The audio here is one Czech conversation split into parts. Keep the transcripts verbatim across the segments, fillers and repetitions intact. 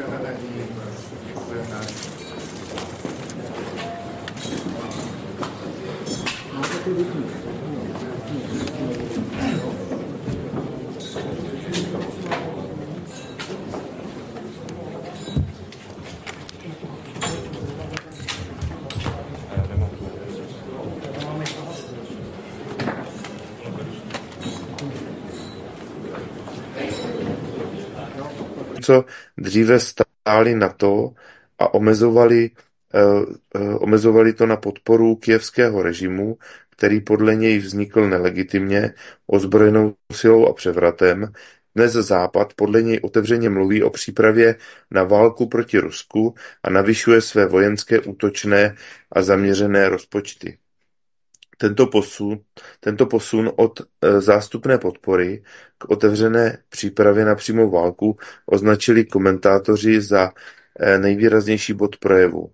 Co dříve stáli na to a omezovali, eh, omezovali to na podporu kyjevského režimu, který podle něj vznikl nelegitimně, ozbrojenou silou a převratem. Dnes Západ podle něj otevřeně mluví o přípravě na válku proti Rusku a navyšuje své vojenské útočné a zaměřené rozpočty. Tento posun, tento posun od e, zástupné podpory k otevřené přípravě na přímou válku označili komentátoři za e, nejvýraznější bod projevu.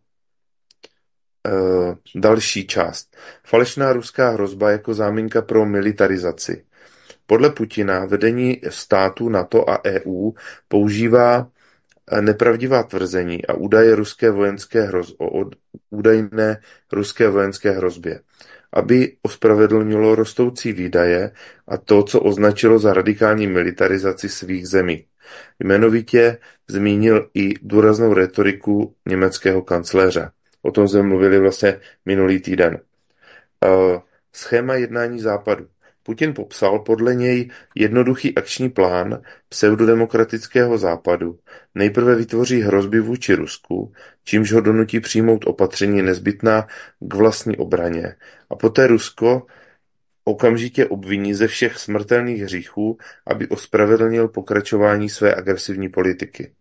E, další část. Falešná ruská hrozba jako záminka pro militarizaci. Podle Putina vedení států NATO a E U používá nepravdivá tvrzení a údaje ruské vojenské hroz, o údajné ruské vojenské hrozbě, aby ospravedlnilo rostoucí výdaje a to, co označilo za radikální militarizaci svých zemí. Jmenovitě zmínil i důraznou retoriku německého kancléře. O tom jsme mluvili vlastně minulý týden. Uh, schéma jednání Západu. Putin popsal podle něj jednoduchý akční plán pseudodemokratického Západu. Nejprve vytvoří hrozby vůči Rusku, čímž ho donutí přijmout opatření nezbytná k vlastní obraně. A poté Rusko okamžitě obviní ze všech smrtelných hříchů, aby ospravedlnil pokračování své agresivní politiky.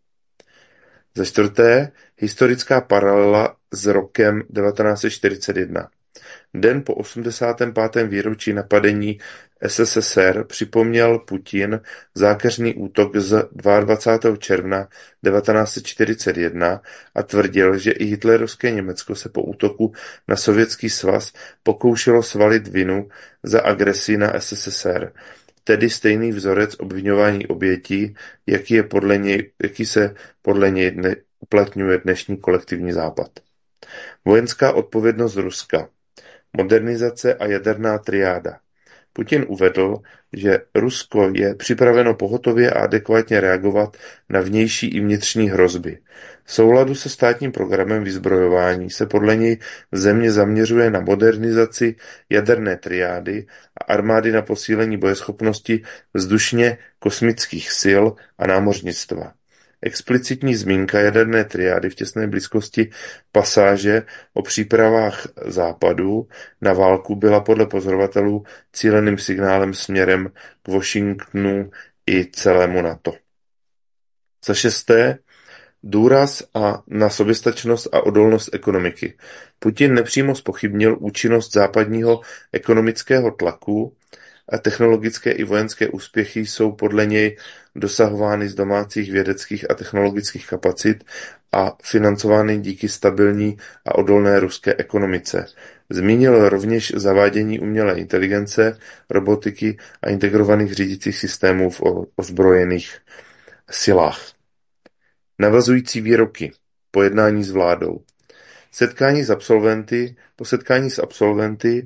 Za čtvrté, historická paralela s rokem devatenáct set čtyřicet jedna. Den po osmdesátém pátém výročí napadení S S S R připomněl Putin zákeřný útok z dvacátého druhého června devatenáct set čtyřicet jedna a tvrdil, že i hitlerovské Německo se po útoku na Sovětský svaz pokoušelo svalit vinu za agresi na S S S R, tedy stejný vzorec obviňování obětí, jaký, je podle něj, jaký se podle něj dne, uplatňuje dnešní kolektivní Západ. Vojenská odpovědnost Ruska. Modernizace a jaderná triáda. Putin uvedl, že Rusko je připraveno pohotově a adekvátně reagovat na vnější i vnitřní hrozby. V souladu se státním programem vyzbrojování se podle něj země zaměřuje na modernizaci jaderné triády a armády na posílení bojeschopnosti vzdušně kosmických sil a námořnictva. Explicitní zmínka jaderné triády v těsné blízkosti pasáže o přípravách Západu na válku byla podle pozorovatelů cíleným signálem směrem k Washingtonu i celému NATO. Za šesté, důraz a na soběstačnost a odolnost ekonomiky. Putin nepřímo zpochybnil účinnost západního ekonomického tlaku a technologické i vojenské úspěchy jsou podle něj dosahovány z domácích vědeckých a technologických kapacit a financovány díky stabilní a odolné ruské ekonomice. Zmínil rovněž zavádění umělé inteligence, robotiky a integrovaných řídících systémů v ozbrojených silách. Navazující výroky. Pojednání s vládou. Setkání s absolventy. Po setkání s absolventy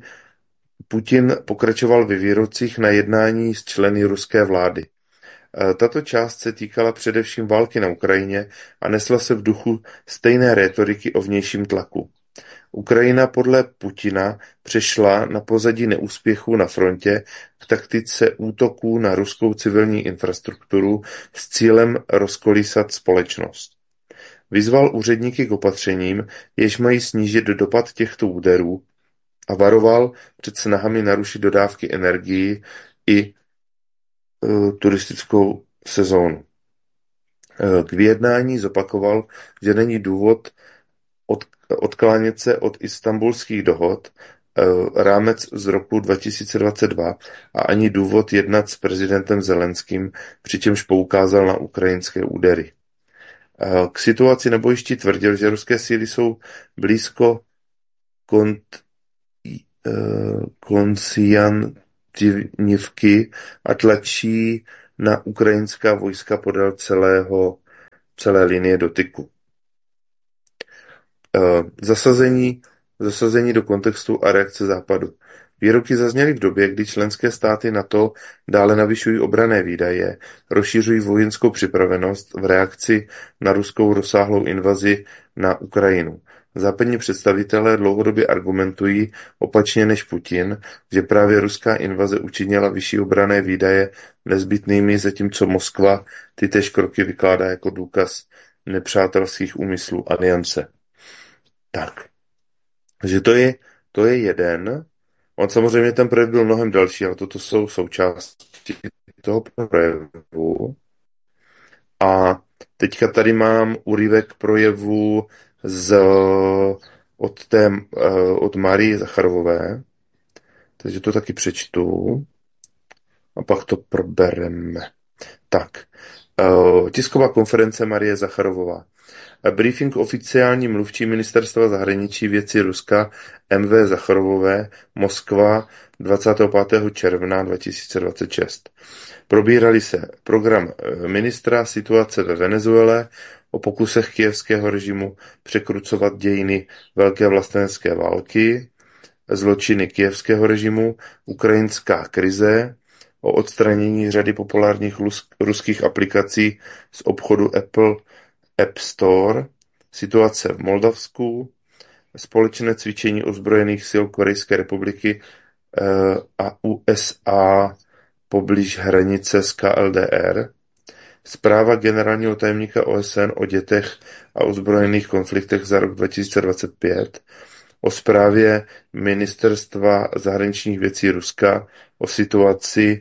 Putin pokračoval ve výrocích na jednání s členy ruské vlády. Tato část se týkala především války na Ukrajině a nesla se v duchu stejné rétoriky o vnějším tlaku. Ukrajina podle Putina přešla na pozadí neúspěchů na frontě k taktice útoků na ruskou civilní infrastrukturu s cílem rozkolísat společnost. Vyzval úředníky k opatřením, jež mají snížit dopad těchto úderů, a varoval před snahami narušit dodávky energií i e, turistickou sezónu. E, k vyjednání zopakoval, že není důvod od, odklánět se od istanbulských dohod, e, rámec z roku dva tisíce dvacet dva a ani důvod jednat s prezidentem Zelenským, přičemž poukázal na ukrajinské údery. E, k situaci na bojišti tvrdil, že ruské síly jsou blízko kont Konstantinivky a tlačí na ukrajinská vojska podél celého celé linie dotyku. Zasazení, zasazení do kontextu a reakce Západu. Výroky zazněly v době, kdy členské státy NATO dále navyšují obranné výdaje, rozšiřují vojenskou připravenost v reakci na ruskou rozsáhlou invazi na Ukrajinu. Západní představitelé dlouhodobě argumentují, opačně než Putin, že právě ruská invaze učinila vyšší obranné výdaje nezbytnými, zatímco Moskva tytéž kroky vykládá jako důkaz nepřátelských úmyslů aliance. Tak, takže to je, to je jeden. On samozřejmě ten projev byl mnohem další, ale toto jsou součásti toho projevu. A teďka tady mám úryvek projevu z, od, té, od Marie Zacharovové, takže to taky přečtu a pak to probereme. Tak, tisková konference Marie Zacharovová. Briefing oficiální mluvčí ministerstva zahraničí věcí Ruska M V Zacharovové, Moskva, dvacátého pátého června dva tisíce dvacet šest. Probírali se program ministra, situace ve Venezuele, o pokusech kyjevského režimu překrucovat dějiny velké vlastenecké války, zločiny kyjevského režimu, ukrajinská krize, o odstranění řady populárních ruských aplikací z obchodu Apple App Store, situace v Moldavsku, společné cvičení ozbrojených sil Korejské republiky a U S A poblíž hranice s K L D R, zpráva generálního tajemníka O S N o dětech a ozbrojených konfliktech za rok dva tisíce dvacet pět, o zprávě ministerstva zahraničních věcí Ruska o situaci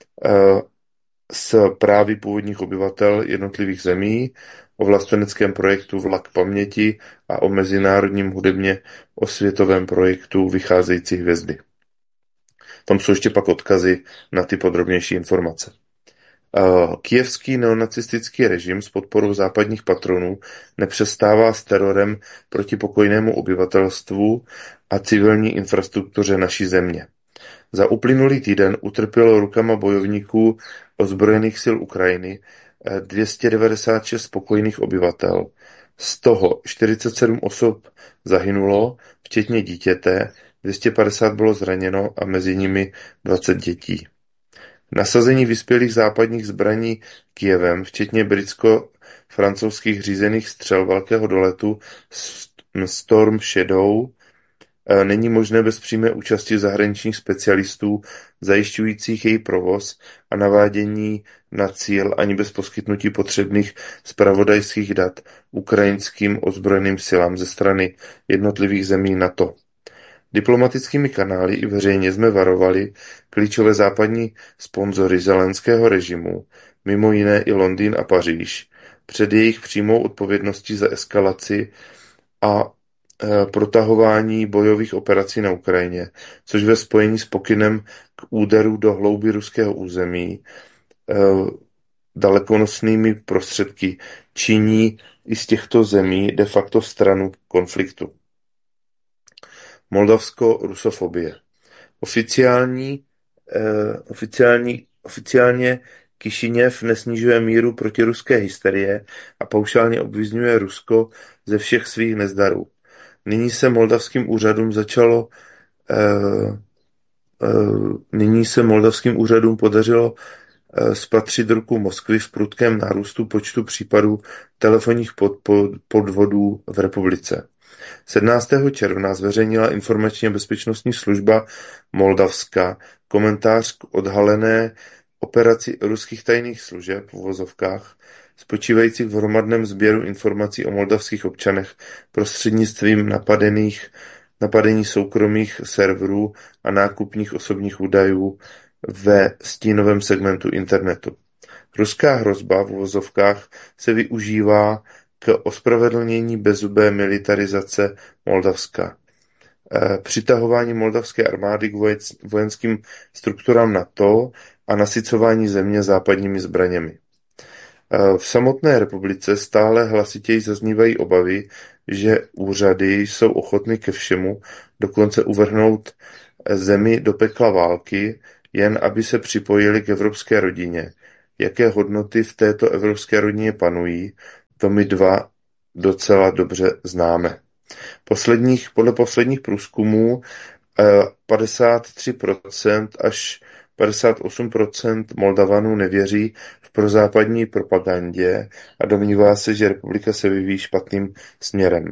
s právy původních obyvatel jednotlivých zemí, o vlasteneckém projektu Vlak paměti a o mezinárodním hudebně osvětovém projektu Vycházející hvězdy. Tam jsou ještě pak odkazy na ty podrobnější informace. Kyjevský neonacistický režim s podporou západních patronů nepřestává s terorem proti pokojnému obyvatelstvu a civilní infrastruktuře naší země. Za uplynulý týden utrpělo rukama bojovníků ozbrojených sil Ukrajiny dvě stě devadesát šest spokojných obyvatel. Z toho čtyřicet sedm osob zahynulo, včetně dítěte, dvě stě padesát bylo zraněno a mezi nimi dvacet dětí. Nasazení vyspělých západních zbraní Kyjevem, včetně britsko-francouzských řízených střel velkého doletu Storm Shadow, není možné bez přímé účasti zahraničních specialistů zajišťujících její provoz a navádění na cíl ani bez poskytnutí potřebných zpravodajských dat ukrajinským ozbrojeným silám ze strany jednotlivých zemí NATO. Diplomatickými kanály i veřejně jsme varovali klíčové západní sponzory zelenského režimu, mimo jiné i Londýn a Paříž, před jejich přímou odpovědností za eskalaci a protahování bojových operací na Ukrajině, což ve spojení s pokynem k úderu do hloubi ruského území dalekonosnými prostředky činí i z těchto zemí de facto stranu konfliktu. Moldavsko-rusofobie. Oficiální, eh, oficiální, oficiálně Kišiněv nesnižuje míru protiruské hysterie a paušálně obviňuje Rusko ze všech svých nezdarů. Nyní se moldavským úřadům začalo eh, eh, nyní se moldavským úřadům podařilo eh, spatřit ruku Moskvy v prudkém nárůstu počtu případů telefonních pod, pod, podvodů v republice. sedmnáctého června zveřejnila informačně bezpečnostní služba Moldavska komentář k odhalené operaci ruských tajných služeb v uvozovkách, spočívajících v hromadném sběru informací o moldavských občanech prostřednictvím napadených, napadení soukromých serverů a nákupních osobních údajů ve stínovém segmentu internetu. Ruská hrozba v uvozovkách se využívá k ospravedlnění bezzubé militarizace Moldavska, přitahování moldavské armády k vojenským strukturám NATO a nasycování země západními zbraněmi. V samotné republice stále hlasitěji zaznívají obavy, že úřady jsou ochotny ke všemu, dokonce uvrhnout zemi do pekla války, jen aby se připojili k evropské rodině. Jaké hodnoty v této evropské rodině panují, To my dva docela dobře známe. Posledních, podle posledních průzkumů padesát tři procent až padesát osm procent Moldavanů nevěří v prozápadní propagandě a domnívá se, že republika se vyvíjí špatným směrem.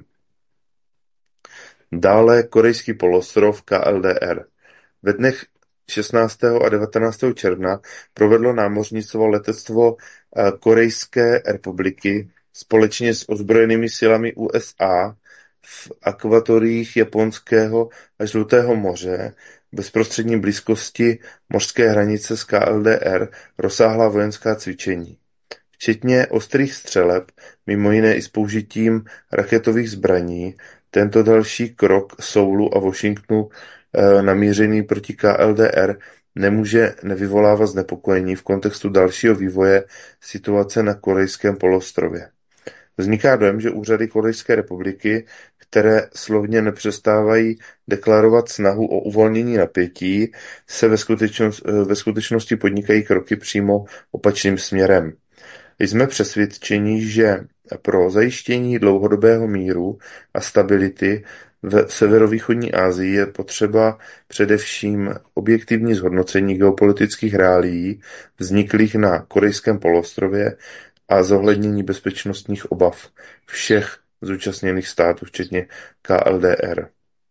Dále Korejský poloostrov K L D R. Ve dnech šestnáctého a devatenáctého června provedlo námořnictvo letectvo Korejské republiky společně s ozbrojenými silami U S A v akvatoriích Japonského a Žlutého moře v bezprostřední blízkosti mořské hranice s K L D R rozsáhlá vojenská cvičení. Včetně ostrých střeleb, mimo jiné i s použitím raketových zbraní, tento další krok Soulu a Washingtonu e, namířený proti K L D R nemůže nevyvolávat znepokojení v kontextu dalšího vývoje situace na Korejském poloostrově. Vzniká dojem, že úřady Korejské republiky, které slovně nepřestávají deklarovat snahu o uvolnění napětí, se ve, skutečnost, ve skutečnosti podnikají kroky přímo opačným směrem. Jsme přesvědčeni, že pro zajištění dlouhodobého míru a stability v severovýchodní Asii je potřeba především objektivní zhodnocení geopolitických reálií vzniklých na Korejském poloostrově a zohlednění bezpečnostních obav všech zúčastněných států, včetně K L D R.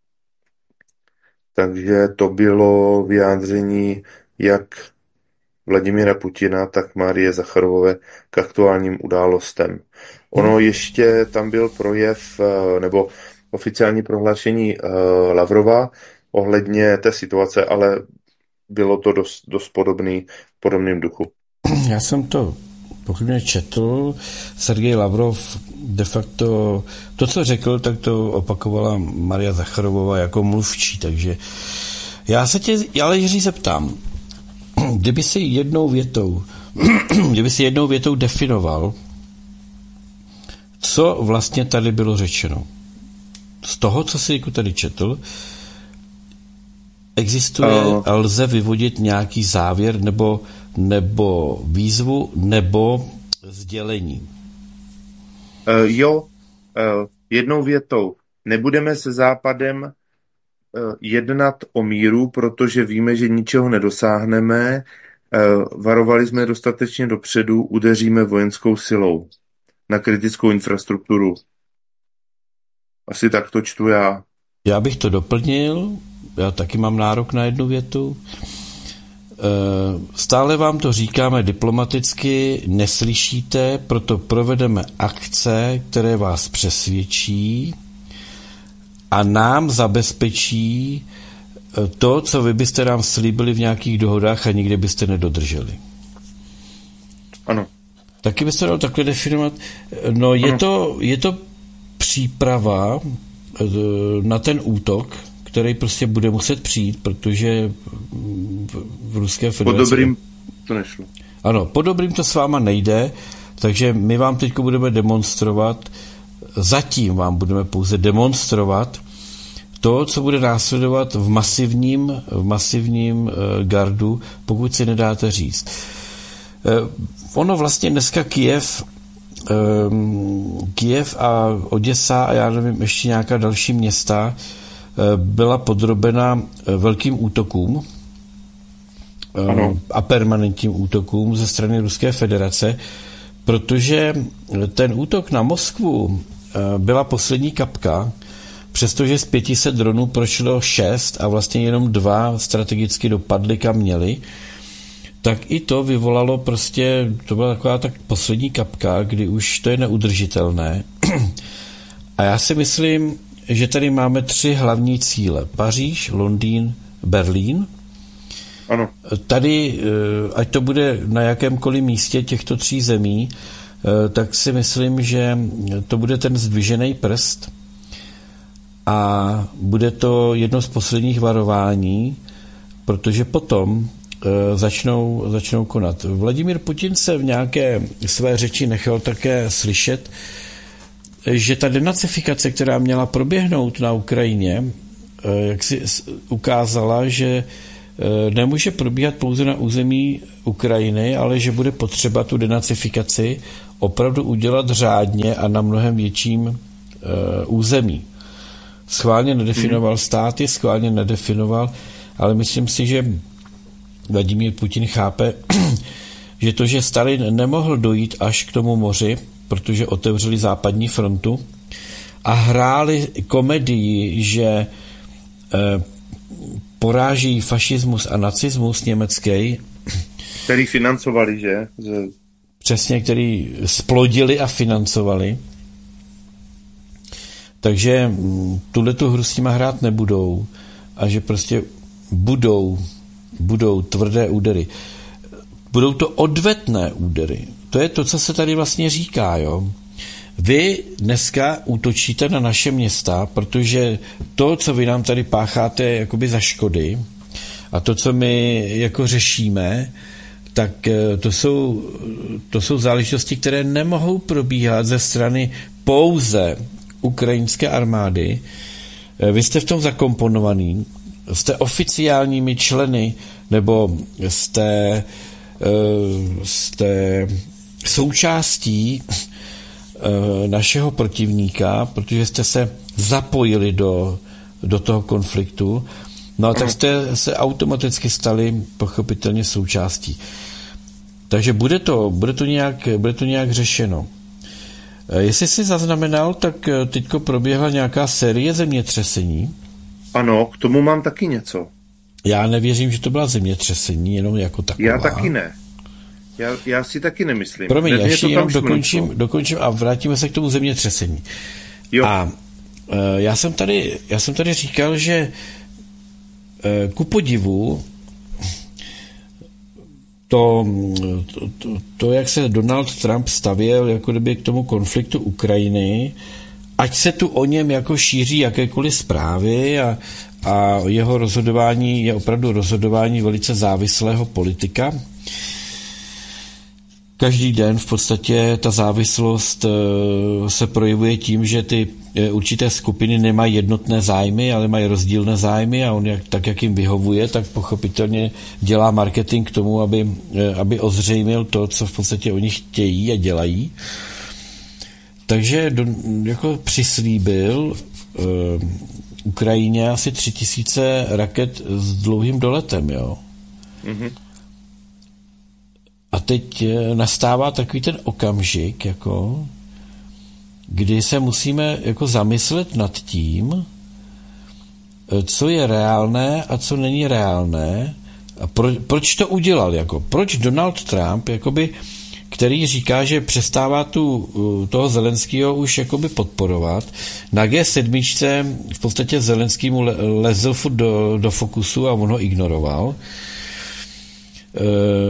Takže to bylo vyjádření jak Vladimira Putina, tak Marie Zacharovové k aktuálním událostem. Ono ještě tam byl projev nebo oficiální prohlášení Lavrova ohledně té situace, ale bylo to dost, dost podobný, podobným duchu. Já jsem to pochybně četl. Sergej Lavrov de facto to, co řekl, tak to opakovala Maria Zacharovová jako mluvčí, takže já se tě ale Jiří zeptám, kdyby si jednou větou kdyby si jednou větou definoval, co vlastně tady bylo řečeno. Z toho, co jsi tady četl, existuje a lze vyvodit nějaký závěr nebo, nebo výzvu nebo sdělení? Uh, jo, uh, jednou větou. Nebudeme se Západem uh, jednat o míru, protože víme, že ničeho nedosáhneme. Uh, varovali jsme dostatečně dopředu, udeříme vojenskou silou na kritickou infrastrukturu. Asi tak to čtu já. Já bych to doplnil, já taky mám nárok na jednu větu. Stále vám to říkáme diplomaticky, neslyšíte, proto provedeme akce, které vás přesvědčí a nám zabezpečí to, co vy byste nám slíbili v nějakých dohodách a nikde byste nedodrželi. Ano. Taky byste dal takhle definovat. No, je to, je to příprava na ten útok, který prostě bude muset přijít, protože v, v Ruské federaci... Po dobrým to nešlo. Ano, po dobrým to s váma nejde, takže my vám teď budeme demonstrovat, zatím vám budeme pouze demonstrovat to, co bude následovat v masivním, v masivním uh, gardu, pokud si nedáte říct. Uh, ono vlastně dneska Kyjev um, Kyjev a Oděsa a já nevím, ještě nějaká další města byla podrobena velkým útokům ano. a permanentním útokům ze strany Ruské federace, protože ten útok na Moskvu byla poslední kapka, přestože z pěti set dronů prošlo šest a vlastně jenom dva strategicky dopadly, kam měli, tak i to vyvolalo prostě, to byla taková tak poslední kapka, kdy už to je neudržitelné. A já si myslím, že tady máme tři hlavní cíle. Paříž, Londýn, Berlín. Ano. Tady, ať to bude na jakémkoliv místě těchto tří zemí, tak si myslím, že to bude ten zdvižený prst a bude to jedno z posledních varování, protože potom začnou, začnou konat. Vladimír Putin se v nějaké své řeči nechal také slyšet, že ta denacifikace, která měla proběhnout na Ukrajině, jak si ukázala, že nemůže probíhat pouze na území Ukrajiny, ale že bude potřeba tu denacifikaci opravdu udělat řádně a na mnohem větším uh, území. Schválně nedefinoval státy, schválně nedefinoval, ale myslím si, že Vladimír Putin chápe, že to, že Stalin nemohl dojít až k tomu moři, protože otevřeli západní frontu a hráli komedii, že eh, poráží fašismus a nacismus německý, který financovali, že? Z... Přesně, který splodili a financovali. Takže tuhletu hru s nima hrát nebudou a že prostě budou, budou tvrdé údery. Budou to odvetné údery. To je to, co se tady vlastně říká, jo. Vy dneska útočíte na naše města, protože to, co vy nám tady pácháte jakoby za škody a to, co my jako řešíme, tak to jsou, to jsou záležitosti, které nemohou probíhat ze strany pouze ukrajinské armády. Vy jste v tom zakomponovaný, jste oficiálními členy, nebo jste, jste součástí našeho protivníka, protože jste se zapojili do, do toho konfliktu, no a tak jste se automaticky stali pochopitelně součástí. Takže bude to, bude to nějak, bude to nějak řešeno. Jestli jsi zaznamenal, tak teďko proběhla nějaká série zemětřesení. Ano, k tomu mám taky něco. Já nevěřím, že to byla zemětřesení, jenom jako taková. Já taky ne. Já, já si taky nemyslím. Promiň, já ještě jenom dokončím, dokončím a vrátíme se k tomu zemětřesení. Jo. A uh, já jsem tady, já jsem tady říkal, že uh, ku podivu to, to, to, to, jak se Donald Trump stavěl jako kdyby k tomu konfliktu Ukrajiny, ať se tu o něm jako šíří jakékoliv zprávy a, a jeho rozhodování je opravdu rozhodování velice závislého politika. Každý den v podstatě ta závislost se projevuje tím, že ty určité skupiny nemají jednotné zájmy, ale mají rozdílné zájmy a on jak, tak, jak jim vyhovuje, tak pochopitelně dělá marketing k tomu, aby, aby ozřejmil to, co v podstatě oni chtějí a dělají. Takže do, jako přislíbil uh, Ukrajině asi tři tisíce raket s dlouhým doletem, jo. Mm-hmm. A teď nastává takový ten okamžik, jako, kdy se musíme jako zamyslet nad tím, co je reálné a co není reálné a pro, proč to udělal, jako, proč Donald Trump, jakoby, který říká, že přestává tu, toho Zelenského už jakoby podporovat. Na G sedm v podstatě Zelenskýmu lezl furt do, do fokusu a on ho ignoroval. E,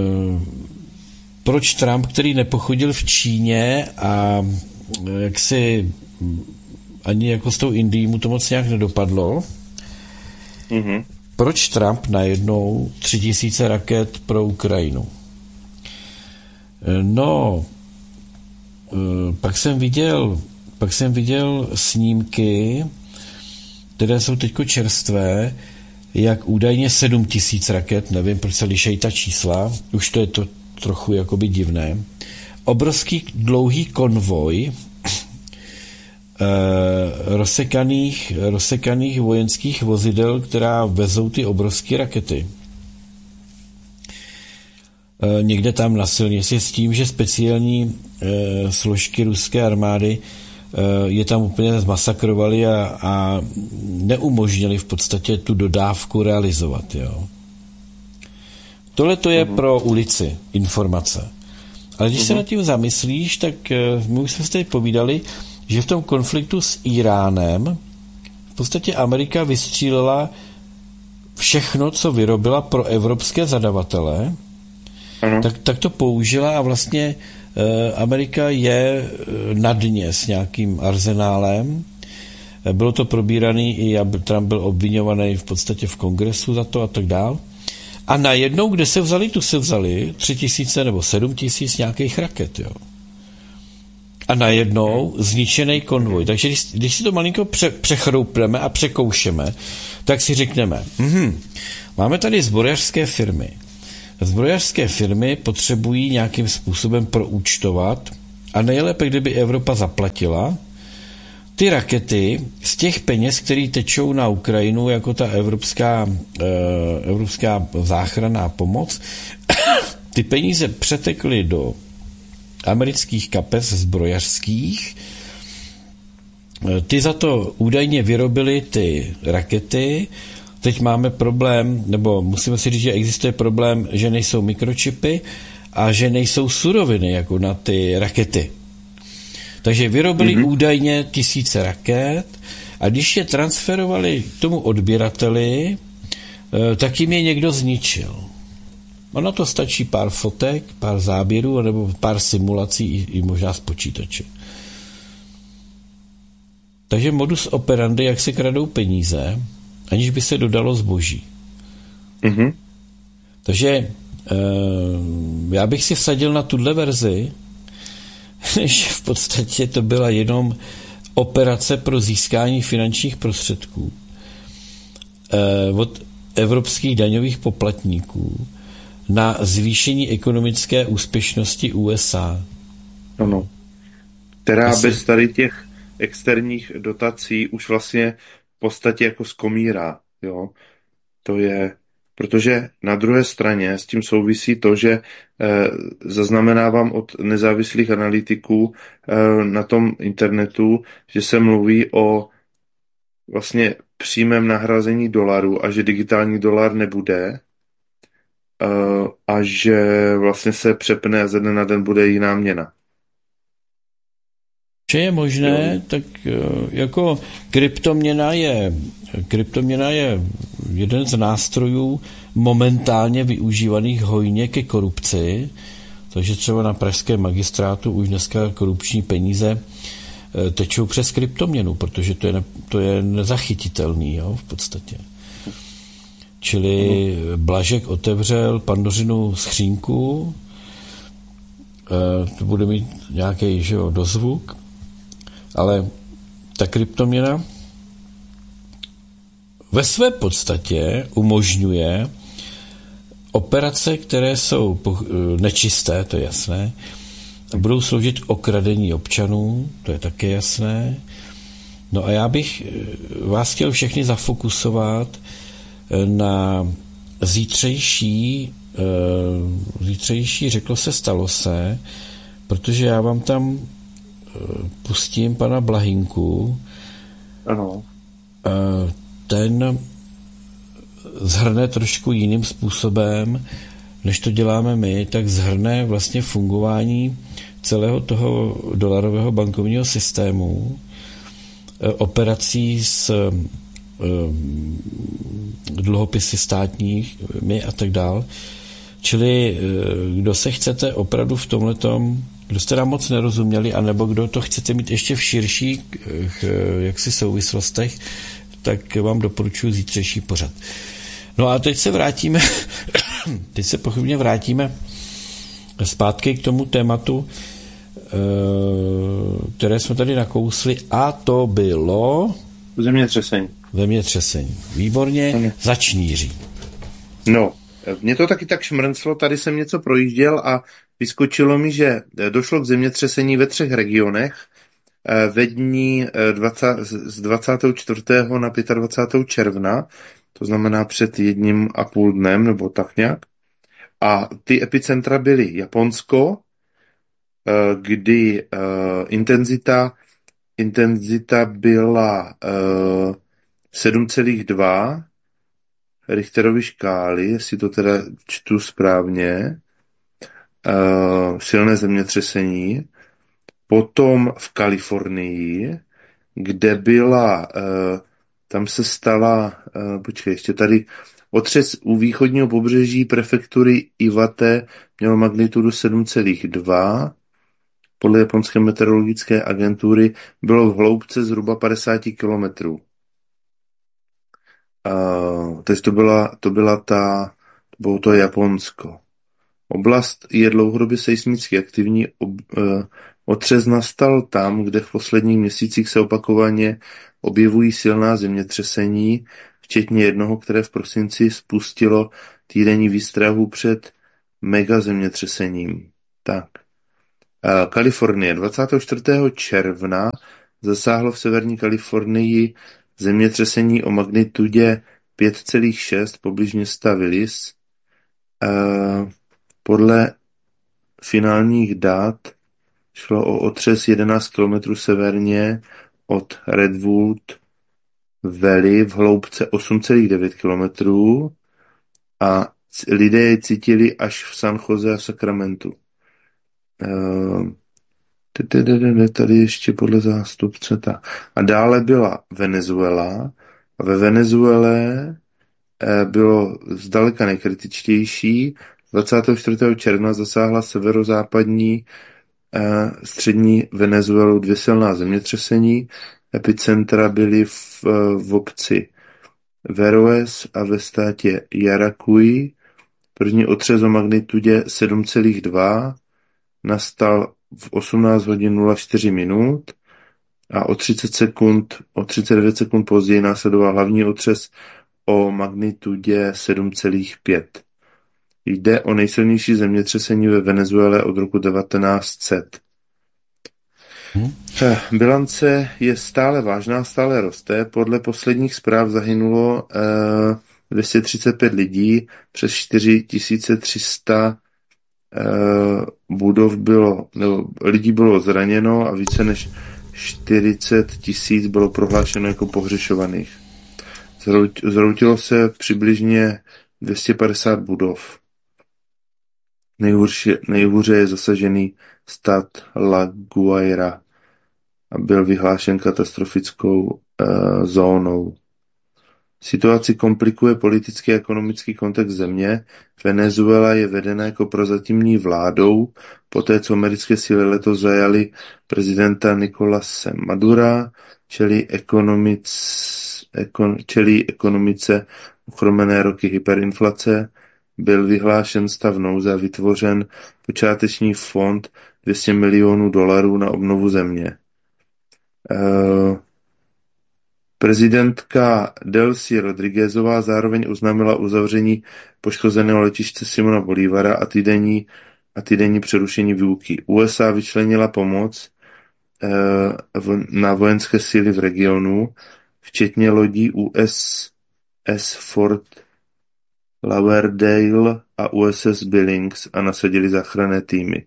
proč Trump, který nepochodil v Číně a jak si ani jako s tou Indií mu to moc nějak nedopadlo, mm-hmm. proč Trump najednou tři tisíce raket pro Ukrajinu? No, pak jsem viděl, pak jsem viděl snímky, které jsou teďko čerstvé, jak údajně sedm tisíc raket, nevím, proč se lišejí ta čísla, už to je to trochu jakoby divné. Obrovský dlouhý konvoj eh, rozsekaných, rozsekaných vojenských vozidel, která vezou ty obrovské rakety. Eh, někde tam na silnici s tím, že speciální eh, složky ruské armády eh, je tam úplně zmasakrovali a, a neumožnili v podstatě tu dodávku realizovat. Jo. Tohle to je uh-huh. pro ulici informace. Ale když uh-huh. se nad tím zamyslíš, tak uh, my už jsme si tady povídali, že v tom konfliktu s Iránem v podstatě Amerika vystřílela všechno, co vyrobila pro evropské zadavatele, uh-huh. tak, tak to použila a vlastně uh, Amerika je na dně s nějakým arzenálem. Bylo to probíraný i Trump byl obviňovaný v podstatě v kongresu za to a tak dál. A najednou, kde se vzali, tu se vzali tři tisíce nebo sedm tisíc nějakých raket, jo. A najednou zničený konvoj. Takže když, když si to malinko pře, přechroupneme a překoušeme, tak si řekneme, mhm, máme tady zbrojařské firmy. Zbrojařské firmy potřebují nějakým způsobem proúčtovat A nejlépe, kdyby Evropa zaplatila ty rakety z těch peněz, které tečou na Ukrajinu jako ta evropská, eh, evropská záchranná pomoc, ty peníze přetekly do amerických kapes zbrojařských, ty za to údajně vyrobili ty rakety, teď máme problém, nebo musíme si říct, že existuje problém, že nejsou mikročipy a že nejsou suroviny jako na ty rakety. Takže vyrobili mm-hmm. údajně tisíce raket a když je transferovali tomu odběrateli, tak jim je někdo zničil. A na to stačí pár fotek, pár záběrů nebo pár simulací i, i možná z počítače. Takže modus operandi, jak se kradou peníze, aniž by se dodalo zboží. Mm-hmm. Takže e, já bych si vsadil na tuhle verzi, že v podstatě to byla jenom operace pro získání finančních prostředků e, od evropských daňových poplatníků na zvýšení ekonomické úspěšnosti U S A. Ano. Která Asi... bez tady těch externích dotací už vlastně v podstatě jako skomírá. Jo? To je, protože na druhé straně s tím souvisí to, že eh, zaznamenávám od nezávislých analytiků eh, na tom internetu, že se mluví o vlastně přímém nahrazení dolaru a že digitální dolar nebude eh, a že vlastně se přepne a ze dne na den bude jiná měna. Že je možné, tak jako kryptoměna je, kryptoměna je jeden z nástrojů momentálně využívaných hojně ke korupci, takže třeba na pražském magistrátu už dneska korupční peníze tečou přes kryptoměnu, protože to je, ne, to je nezachytitelný, jo, v podstatě. Čili Blažek otevřel Pandořinu skřínku, to bude mít nějaký, že jo, dozvuk, ale ta kryptoměna ve své podstatě umožňuje operace, které jsou nečisté, to je jasné, a budou sloužit okradení občanů, to je také jasné. No a já bych vás chtěl všechny zafokusovat na zítřejší, zítřejší řeklo se, stalo se, protože já vám tam pustím pana Blahinku. Ano. Ten zhrne trošku jiným způsobem, než to děláme my, tak zhrne vlastně fungování celého toho dolarového bankovního systému, operací s dluhopisy státními a tak dál. Čili kdo se chcete opravdu v tomhletom, kdo jste nám moc nerozuměli, anebo kdo to chcete mít ještě v širších jaksi souvislostech, tak vám doporučuji zítřejší pořad. No a teď se vrátíme, teď se pochybně vrátíme zpátky k tomu tématu, které jsme tady nakousli, a to bylo... Zemětřesení. Zemětřesení. Výborně, začni, Jiří. No, mě to taky tak šmrnclo, tady jsem něco projížděl a vyskočilo mi, že došlo k zemětřesení ve třech regionech ve dní z dvacátého čtvrtého na dvacátého pátého června, to znamená před jedním a půl dnem, nebo tak nějak. A ty epicentra byly Japonsko, kdy intenzita, intenzita byla sedm celá dva Richterovy škály, jestli to teda čtu správně, silné zemětřesení. Potom v Kalifornii, kde byla, tam se stala, počkej, ještě tady, otřes u východního pobřeží prefektury Iwate měl magnitudu sedm celá dva. Podle japonské meteorologické agentury bylo v hloubce zhruba padesát kilometrů. Uh, takže to byla, to byla ta, to bylo to Japonsko. Oblast je dlouhodobě seismicky aktivní. Ob, uh, otřes nastal tam, kde v posledních měsících se opakovaně objevují silná zemětřesení, včetně jednoho, které v prosinci spustilo týdenní výstrahu před mega zemětřesením. Tak. Kalifornie. dvacátého čtvrtého června zasáhlo v severní Kalifornii zemětřesení o magnitudě pět celá šest poblíž města Willis. Podle finálních dat šlo o otřes jedenáct kilometrů severně od Redwood Valley v hloubce osm celá devět kilometrů a lidé je cítili až v San Jose a Sacramentu. Tady ještě podle zástupce. A dále byla Venezuela. A ve Venezuele bylo zdaleka nejkritičtější. dvacátého čtvrtého června zasáhla severozápadní střední Venezuelu dvě silná zemětřesení. Epicentra byly v, v obci Veroes a ve státě Yaracuy. První otřes o magnitudě sedm celá dva nastal v osmnáct hodin nula čtyři minut a o třicet sekund, o třicet devět sekund později následoval hlavní otřes o magnitudě sedm celá pět. Jde o nejsilnější zemětřesení ve Venezuele od roku devatenáct set. Hmm. Bilance je stále vážná, stále roste. Podle posledních zpráv zahynulo eh, dvě stě třicet pět lidí, přes čtyři tisíce tři sta eh, budov bylo, nebo lidí bylo zraněno a více než čtyřicet tisíc bylo prohlášeno jako pohřešovaných. Zhroutilo se přibližně dvě stě padesát budov. Nejhůře, nejhůře je zasažený stát La Guaira a byl vyhlášen katastrofickou uh, zónou. Situaci komplikuje politický a ekonomický kontext země. Venezuela je vedena jako prozatímní vládou, poté co americké síly letos zajali prezidenta Nicolase Madura, čelí, ekonomic, ekon, čelí ekonomice uchromené roky hyperinflace, byl vyhlášen stav nouze a vytvořen počáteční fond dvě stě milionů dolarů na obnovu země. Uh, Prezidentka Delcy Rodriguezová zároveň oznámila uzavření poškozeného letiště Simona Bolívara a týdenní, a týdenní přerušení výuky. U S A vyčlenila pomoc uh, v, na vojenské síly v regionu, včetně lodí U S S Fort Lauderdale a U S S Billings a nasadili záchranné týmy.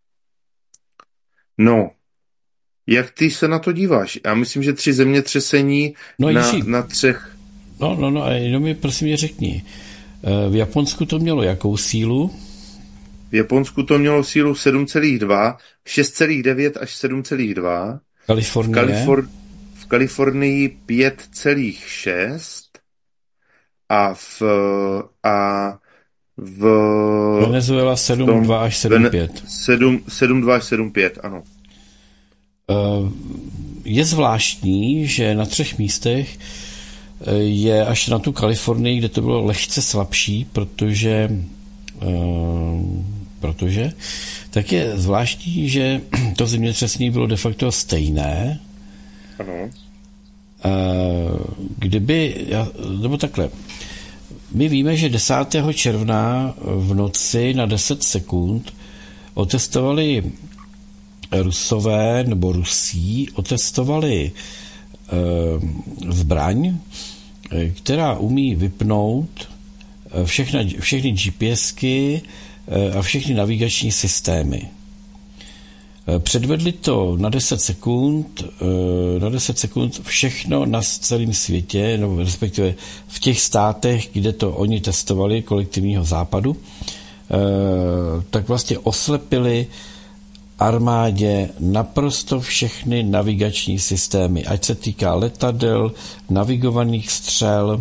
No, jak ty se na to díváš? Já myslím, že tři zemětřesení no, na, Jiří, na třech... No, no, no, a jenom mi prosím mě řekni. V Japonsku to mělo jakou sílu? V Japonsku to mělo sílu sedm celá dva, šest celá devět až sedm celá dva. Kalifornie? V, Kalifor- v Kalifornii pět celá šest a v... A v Venezuela sedm dva až sedm pět. sedm dva až sedm pět, ano. Je zvláštní, že na třech místech je až na tu Kalifornii, kde to bylo lehce slabší, protože protože tak je zvláštní, že to zemětřesení bylo de facto stejné. Ano. Kdyby, nebo takhle, my víme, že desátého června v noci na deset sekund otestovali Rusové nebo Rusí otestovali e, zbraň, která umí vypnout všechna, všechny GPSky e, a všechny navigační systémy. E, předvedli to na deset sekund, e, na deset sekund všechno na celém světě, nebo respektive v těch státech, kde to oni testovali, kolektivního západu, e, tak vlastně oslepili armádě naprosto všechny navigační systémy, ať se týká letadel, navigovaných střel,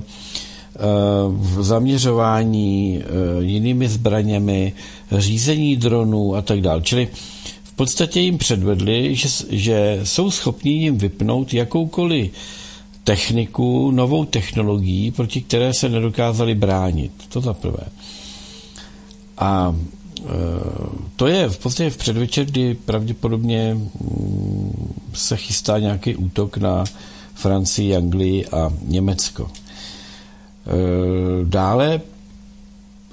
zaměřování jinými zbraněmi, řízení dronů a tak dále. Čili v podstatě jim předvedli, že, že jsou schopni jim vypnout jakoukoliv techniku, novou technologií, proti které se nedokázali bránit. To za prvé. A to je v podstatě v předvečer, kdy pravděpodobně se chystá nějaký útok na Francii, Anglii a Německo. Dále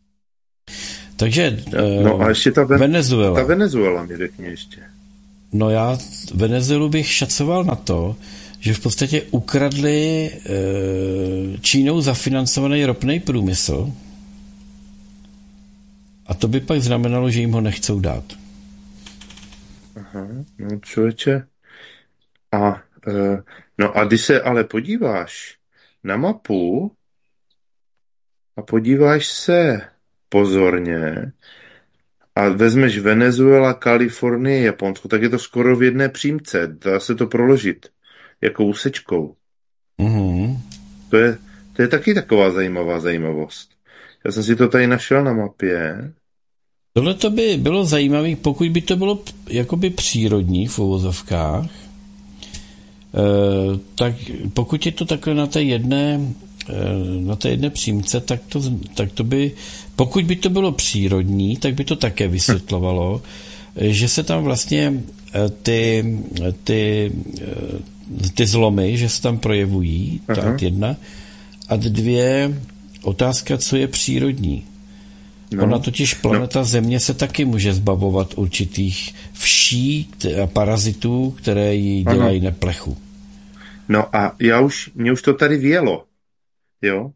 Takže No a ještě ta, Ven- Venezuela. ta Venezuela mi řekni ještě. No já Venezuelu bych šacoval na to, že v podstatě ukradli e, Čínou zafinancovaný ropný průmysl a to by pak znamenalo, že jim ho nechcou dát. Aha, no člověče. A, e, no a když se ale podíváš na mapu a podíváš se pozorně a vezmeš Venezuela, Kalifornie, Japonsko, tak je to skoro v jedné přímce. Dá se to proložit jako úsečkou. Mm-hmm. To je, to je taky taková zajímavá zajímavost. Já jsem si to tady našel na mapě. Tohle to by bylo zajímavé, pokud by to bylo jakoby přírodní v uvozovkách, e, tak pokud je to takhle na té jedné e, na té jedné přímce, tak to, tak to by, pokud by to bylo přírodní, tak by to také vysvětlovalo, že se tam vlastně ty, ty, ty zlomy, že se tam projevují, ta jedna, a dvě, otázka, co je přírodní. No. Ona totiž planeta no. Země se taky může zbavovat určitých vší a parazitů, které jí dělají ano. neplechu. No a já už, mě už to tady vělo. Jo?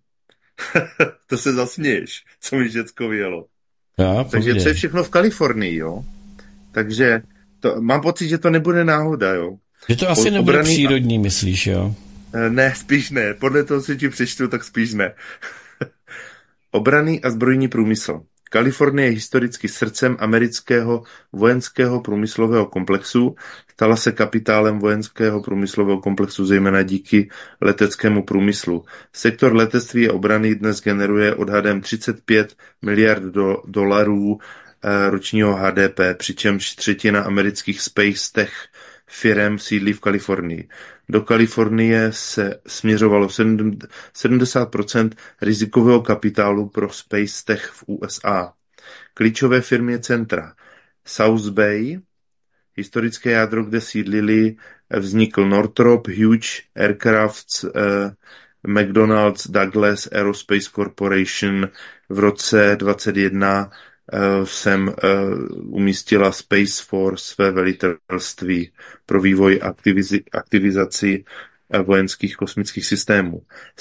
To se zasměješ, co mi všecko vělo. Já, Takže to je všechno v Kalifornii, jo? Takže to, mám pocit, že to nebude náhoda, jo? Že to asi nebude obraný... přírodní, myslíš, jo? Ne, spíš ne. Podle toho, co ti přečtu, tak spíš ne. Obranný a zbrojní průmysl. Kalifornie je historicky srdcem amerického vojenského průmyslového komplexu, stala se kapitálem vojenského průmyslového komplexu zejména díky leteckému průmyslu. Sektor letectví a obrany dnes generuje odhadem třicet pět miliard do, dolarů e, ročního H D P, přičemž třetina amerických space tech firem sídlí v Kalifornii. Do Kalifornie se směřovalo sedmdesát procent rizikového kapitálu pro space tech v U S A. Klíčové firmy centra South Bay, historické jádro, kde sídlili, vznikl Northrop, Hughes Aircraft, eh, McDonald's, Douglas Aerospace Corporation. V roce dvacet jedna Uh, jsem uh, umístila Space Force své velitelství pro vývoj a aktivizi- aktivizaci uh, vojenských kosmických systémů.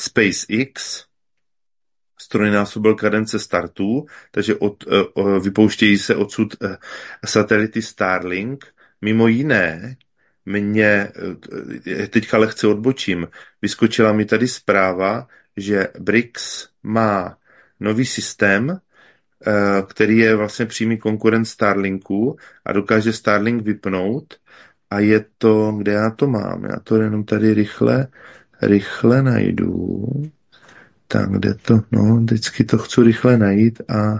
SpaceX strojnásobil kadence startů, takže od, uh, vypouštějí se odsud uh, satelity Starlink. Mimo jiné, mě, uh, teďka lehce odbočím, vyskočila mi tady zpráva, že B R I C S má nový systém, který je vlastně přímý konkurent Starlinku a dokáže Starlink vypnout a je to, kde já to mám, já to jenom tady rychle, rychle najdu, tak kde to, no, vždycky to chci rychle najít a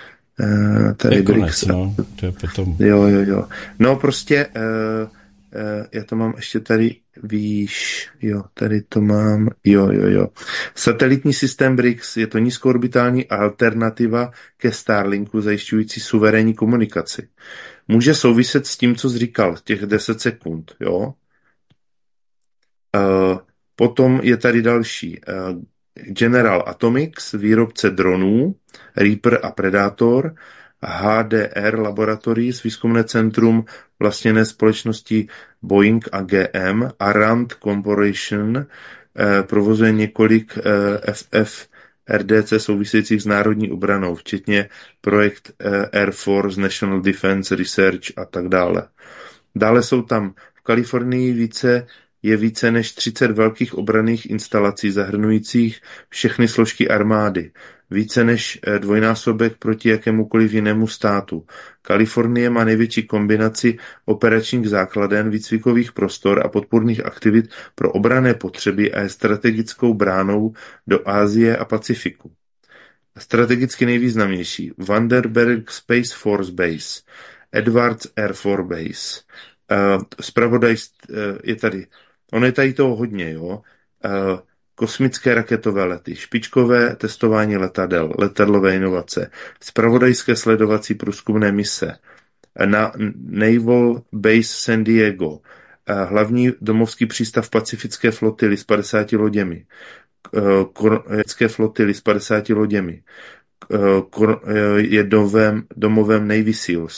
uh, tady B R I C S. No, to je potom. Jo, jo, jo. No prostě uh, uh, já to mám ještě tady výš, jo, tady to mám, jo, jo, jo. Satelitní systém B R I C S je to nízkoorbitální alternativa ke Starlinku zajišťující suverénní komunikaci. Může souviset s tím, co jsi říkal, těch deset sekund, jo. Uh, potom je tady další. Uh, General Atomics, výrobce dronů, Reaper a Predator, H D R Laboratories, výzkumné centrum vlastněné společnosti Boeing a G M a Rand Corporation eh, provozuje několik eh, F F R D C souvisejících s národní obranou, včetně projekt eh, Air Force, National Defense Research a tak dále. Dále jsou tam v Kalifornii více je více než třicet velkých obranných instalací zahrnujících všechny složky armády. Více než dvojnásobek proti jakémukoliv jinému státu. Kalifornie má největší kombinaci operačních základen, výcvikových prostor a podpůrných aktivit pro obranné potřeby a je strategickou bránou do Asie a Pacifiku. Strategicky nejvýznamnější Vandenberg Space Force Base, Edwards Air Force Base. Uh, Spravodajství uh, je tady. Ono je tady toho hodně, jo. Uh, kosmické raketové lety, špičkové testování letadel, letadlové inovace, zpravodajské sledovací průzkumné mise, na Naval Base San Diego, hlavní domovský přístav pacifické flotily s padesáti loděmi, korejské flotily s padesáti loděmi, je domovem, domovem Navy Seals.